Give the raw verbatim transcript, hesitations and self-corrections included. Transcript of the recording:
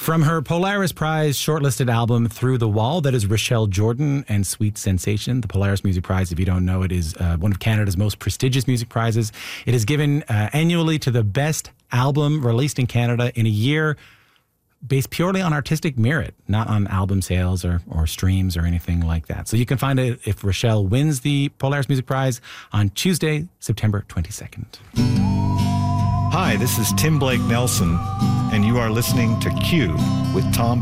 From her Polaris Prize shortlisted album, Through the Wall, that is Rochelle Jordan and Sweet Sensation. The Polaris Music Prize, if you don't know, it is uh, one of Canada's most prestigious music prizes. It is given uh, annually to the best album released in Canada in a year based purely on artistic merit, not on album sales or, or streams or anything like that. So you can find it if Rochelle wins the Polaris Music Prize on Tuesday, September twenty-second. Hi, this is Tim Blake Nelson, and you are listening to Q with Tom